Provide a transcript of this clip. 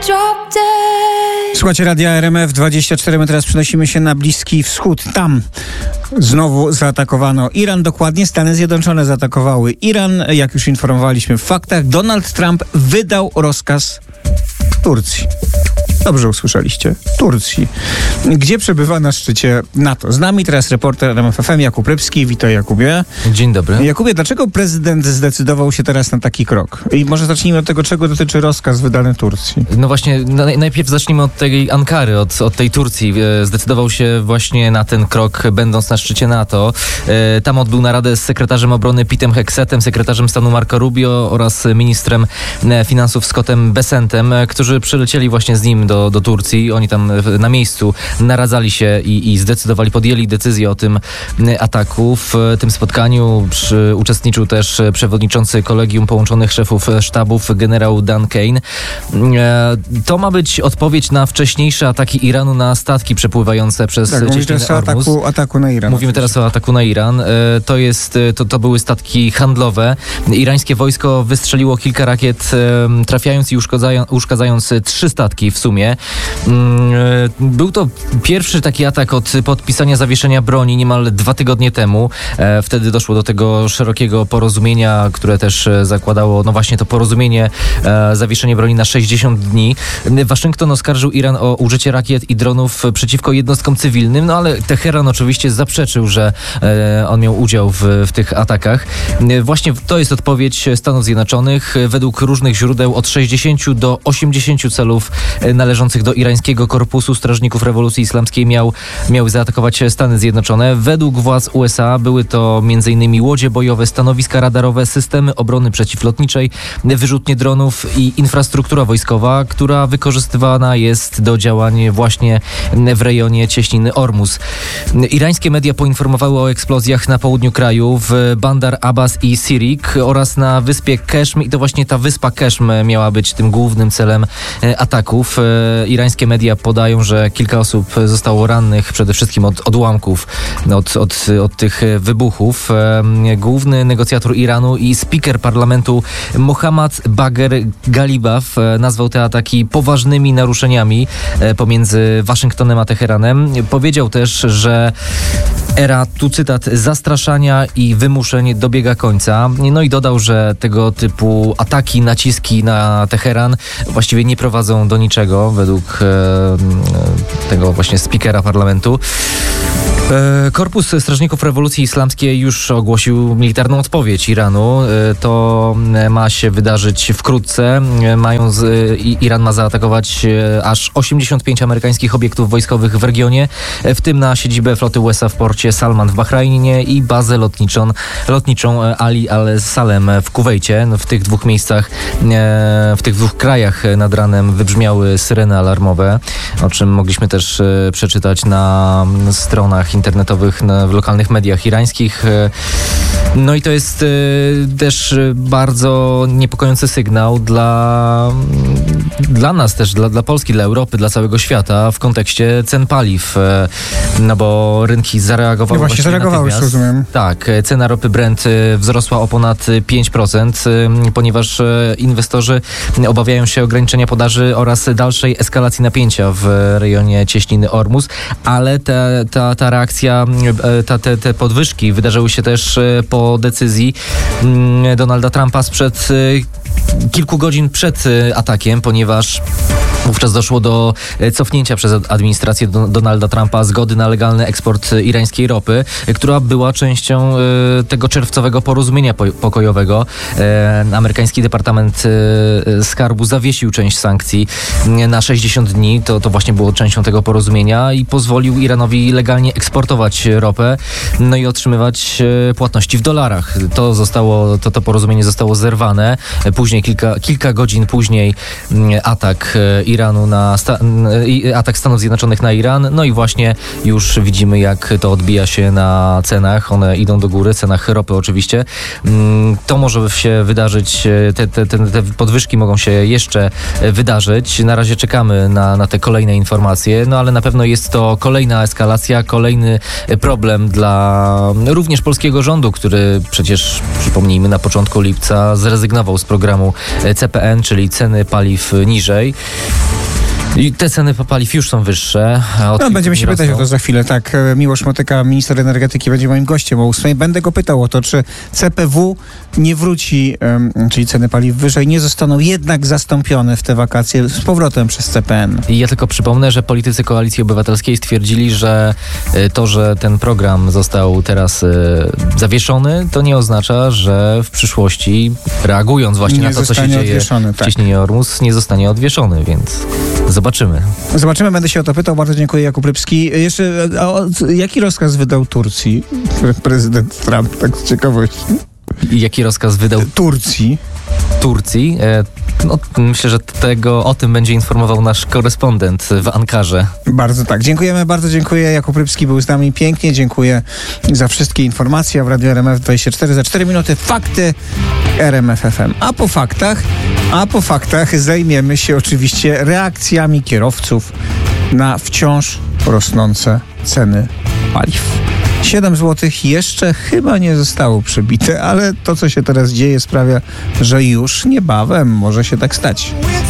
Słuchajcie Radia RMF 24. My teraz przenosimy się na Bliski Wschód. Tam znowu zaatakowano Iran. Dokładnie Stany Zjednoczone zaatakowały Iran. Jak już informowaliśmy w faktach, Donald Trump wydał rozkaz Turcji. Dobrze usłyszeliście. Turcji. Gdzie przebywa na szczycie NATO? Z nami teraz reporter RMF FM Jakub Rybski. Witaj, Jakubie. Dzień dobry. Jakubie, dlaczego prezydent zdecydował się teraz na taki krok? I może zacznijmy od tego, czego dotyczy rozkaz wydany Turcji. No właśnie, najpierw zacznijmy od tej Ankary, od tej Turcji. Zdecydował się właśnie na ten krok, będąc na szczycie NATO. Tam odbył naradę z sekretarzem obrony Petem Heksetem, sekretarzem stanu Marco Rubio oraz ministrem finansów Scottem Bessentem, którzy przylecieli właśnie z nim do Turcji. Oni tam na miejscu naradzali się i podjęli decyzję o tym ataku. W tym spotkaniu uczestniczył też przewodniczący Kolegium Połączonych Szefów Sztabów generał Dan Kane. To ma być odpowiedź na wcześniejsze ataki Iranu na statki przepływające przez cieśninę Ormus. Ataku na Iran. Mówimy teraz o ataku na Iran. To były statki handlowe. Irańskie wojsko wystrzeliło kilka rakiet, trafiając i uszkadzając 3 statki w sumie. Był to pierwszy taki atak od podpisania zawieszenia broni niemal 2 tygodnie temu. Wtedy doszło do tego szerokiego porozumienia, które też zakładało, no właśnie to porozumienie, zawieszenie broni na 60 dni. Waszyngton oskarżył Iran o użycie rakiet i dronów przeciwko jednostkom cywilnym, no ale Teheran oczywiście zaprzeczył, że on miał udział w tych atakach. Właśnie to jest odpowiedź Stanów Zjednoczonych. Według różnych źródeł od 60 do 80 celów należących do irańskiego korpusu strażników rewolucji islamskiej miały zaatakować Stany Zjednoczone. Według władz USA były to m.in. łodzie bojowe, stanowiska radarowe, systemy obrony przeciwlotniczej, wyrzutnie dronów i infrastruktura wojskowa, która wykorzystywana jest do działań właśnie w rejonie cieśniny Ormus. Irańskie media poinformowały o eksplozjach na południu kraju w Bandar Abbas i Sirik oraz na wyspie Keshm i to właśnie ta wyspa Keshm miała być tym głównym celem ataków. Irańskie media podają, że kilka osób zostało rannych przede wszystkim od odłamków, od tych wybuchów. Główny negocjator Iranu i speaker parlamentu Mohammad Bagher Ghalibaf nazwał te ataki poważnymi naruszeniami pomiędzy Waszyngtonem a Teheranem. Powiedział też, że era, tu cytat, zastraszania i wymuszeń dobiega końca. No i dodał, że tego typu ataki, naciski na Teheran właściwie nie prowadzą do niczego, według tego właśnie speakera parlamentu. Korpus Strażników Rewolucji Islamskiej już ogłosił militarną odpowiedź Iranu. To ma się wydarzyć wkrótce. Iran ma zaatakować aż 85 amerykańskich obiektów wojskowych w regionie, w tym na siedzibę floty USA w porcie Salman w Bahrajnie i bazę lotniczą Ali al-Salem w Kuwejcie. W tych 2 miejscach, w tych 2 krajach nad ranem wybrzmiały syreny alarmowe, o czym mogliśmy też przeczytać na stronach internetowych, w lokalnych mediach irańskich. No i to jest też bardzo niepokojący sygnał dla nas też, dla Polski, dla Europy, dla całego świata w kontekście cen paliw. No bo rynki zareagowały właśnie zareagowały, rozumiem. Tak, cena ropy Brent wzrosła o ponad 5%, ponieważ inwestorzy obawiają się ograniczenia podaży oraz dalszej eskalacji napięcia w rejonie cieśniny Ormus, ale ta reakcja, te podwyżki wydarzyły się też po decyzji Donalda Trumpa sprzed kilku godzin przed atakiem, ponieważ wówczas doszło do cofnięcia przez administrację Donalda Trumpa zgody na legalny eksport irańskiej ropy, która była częścią tego czerwcowego porozumienia pokojowego. Amerykański Departament Skarbu zawiesił część sankcji na 60 dni. To właśnie było częścią tego porozumienia i pozwolił Iranowi legalnie eksportować ropę, no i otrzymywać płatności w dolarach. To porozumienie zostało zerwane. Później, kilka godzin później atak Iranu atak Stanów Zjednoczonych na Iran. No i właśnie już widzimy, jak to odbija się na cenach. One idą do góry, cenach ropy oczywiście. To może się wydarzyć, te podwyżki mogą się jeszcze wydarzyć. Na razie czekamy na te kolejne informacje, no ale na pewno jest to kolejna eskalacja, kolejny problem dla również polskiego rządu, który przecież, przypomnijmy, na początku lipca zrezygnował z programu CPN, czyli ceny paliw niżej. I te ceny paliw już są wyższe. Będziemy się pytać o to za chwilę. Tak, Miłosz Motyka, minister energetyki, będzie moim gościem o 8:00. Będę go pytał o to, czy CPW nie wróci, czyli ceny paliw wyżej, nie zostaną jednak zastąpione w te wakacje z powrotem przez CPN. I ja tylko przypomnę, że politycy Koalicji Obywatelskiej stwierdzili, że to, że ten program został teraz zawieszony, to nie oznacza, że w przyszłości, reagując właśnie na to, co się dzieje w Cieśninie Ormus, nie zostanie odwieszony, więc zobaczymy. Będę się o to pytał. Bardzo dziękuję, Jakub Rybski. Jeszcze, jaki rozkaz wydał Turcji prezydent Trump, tak z ciekawości? I jaki rozkaz wydał Turcji? Myślę, że o tym będzie informował nasz korespondent w Ankarze. Bardzo dziękuję. Jakub Rybski był z nami. Pięknie dziękuję za wszystkie informacje w Radiu RMF24. Za 4 minuty fakty RMF FM. A po faktach zajmiemy się oczywiście reakcjami kierowców na wciąż rosnące ceny paliw. 7 zł jeszcze chyba nie zostało przebite, ale to, co się teraz dzieje, sprawia, że już niebawem może się tak stać.